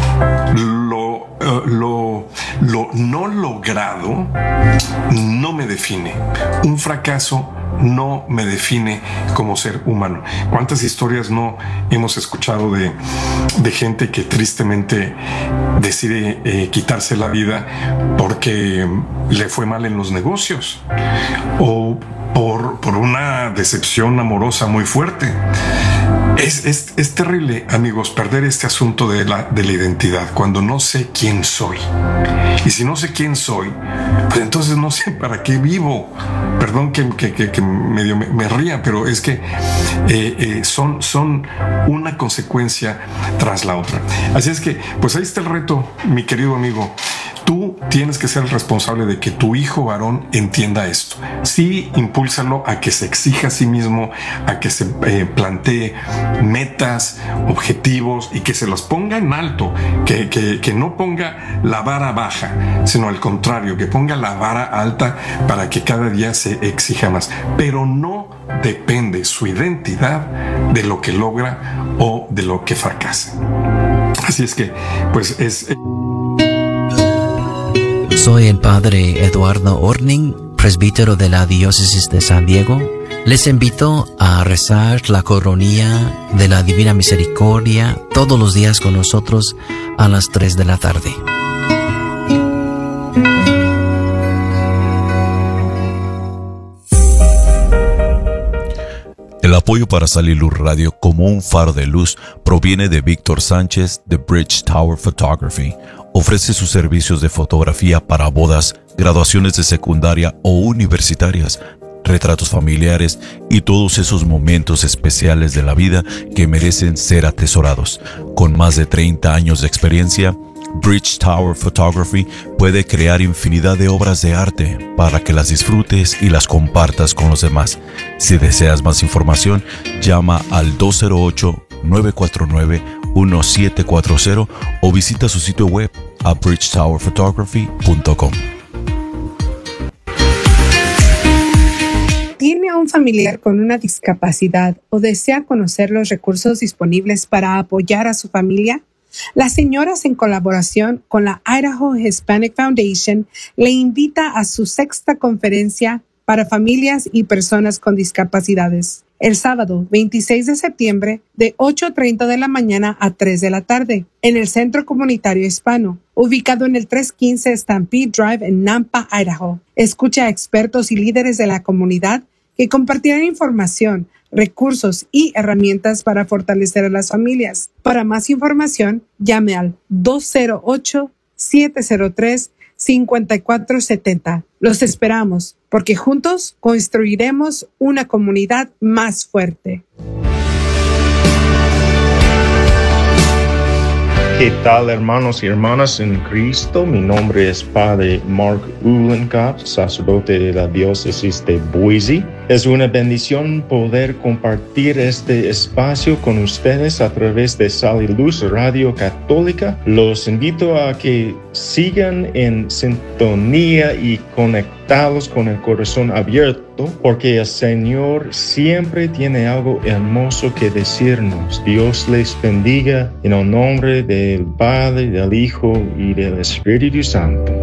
lo, uh, lo, lo no logrado no me define. Un fracaso no me define como ser humano. ¿Cuántas historias no hemos escuchado de, de gente que tristemente decide eh, quitarse la vida porque le fue mal en los negocios o por, por una decepción amorosa muy fuerte? Es, es, es terrible, amigos, perder este asunto de la, de la identidad cuando no sé quién soy. Y si no sé quién soy, pues entonces no sé para qué vivo. Perdón que, que, que, que medio me, me ría, pero es que eh, eh, son, son una consecuencia tras la otra. Así es que, pues ahí está el reto, mi querido amigo. Tú tienes que ser el responsable de que tu hijo varón entienda esto. Sí, impúlsalo a que se exija a sí mismo, a que se eh, plantee metas, objetivos y que se los ponga en alto, que, que, que no ponga la vara baja, sino al contrario, que ponga la vara alta para que cada día se exija más. Pero no depende su identidad de lo que logra o de lo que fracasa. Así es que, pues es... Soy el padre Eduardo Orning, presbítero de la Diócesis de San Diego. Les invito a rezar la coronilla de la Divina Misericordia todos los días con nosotros a las tres de la tarde. El apoyo para Saliluz Radio como un faro de luz proviene de Víctor Sánchez de Bridge Tower Photography. Ofrece sus servicios de fotografía para bodas, graduaciones de secundaria o universitarias, retratos familiares y todos esos momentos especiales de la vida que merecen ser atesorados. Con más de treinta años de experiencia, Bridge Tower Photography puede crear infinidad de obras de arte para que las disfrutes y las compartas con los demás. Si deseas más información, llama al dos cero ocho, nueve cuatro nueve, uno siete cuatro cero o visita su sitio web a bridge tower photography punto com. ¿Tiene a un familiar con una discapacidad o desea conocer los recursos disponibles para apoyar a su familia? Las señoras, en colaboración con la Idaho Hispanic Foundation, le invita a su sexta conferencia para familias y personas con discapacidades, el sábado veintiséis de septiembre de ocho treinta de la mañana a tres de la tarde, en el Centro Comunitario Hispano, ubicado en el trescientos quince Stampede Drive en Nampa, Idaho. Escucha a expertos y líderes de la comunidad que compartirán información, recursos y herramientas para fortalecer a las familias. Para más información, llame al dos cero ocho, siete cero tres, cinco cuatro siete cero. Los esperamos, porque juntos construiremos una comunidad más fuerte. ¿Qué tal, hermanos y hermanas en Cristo? Mi nombre es Padre Mark Uhlenkapp, sacerdote de la diócesis de Boise. Es una bendición poder compartir este espacio con ustedes a través de Sal y Luz Radio Católica. Los invito a que sigan en sintonía y conectados con el corazón abierto, porque el Señor siempre tiene algo hermoso que decirnos. Dios les bendiga en el nombre del Padre, del Hijo y del Espíritu Santo.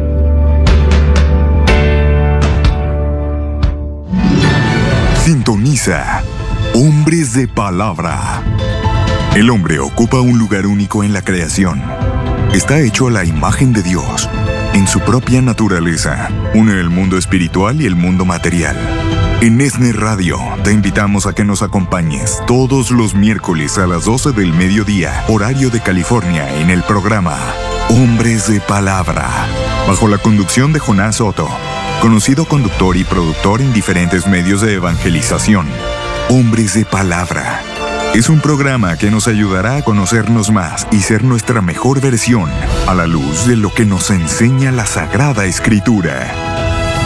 Sintoniza Hombres de Palabra. El hombre ocupa un lugar único en la creación. Está hecho a la imagen de Dios. En su propia naturaleza, une el mundo espiritual y el mundo material. En ESNE Radio te invitamos a que nos acompañes todos los miércoles a las doce del mediodía, horario de California, en el programa Hombres de Palabra, bajo la conducción de Jonás Soto, conocido conductor y productor en diferentes medios de evangelización. Hombres de Palabra es un programa que nos ayudará a conocernos más y ser nuestra mejor versión a la luz de lo que nos enseña la Sagrada Escritura.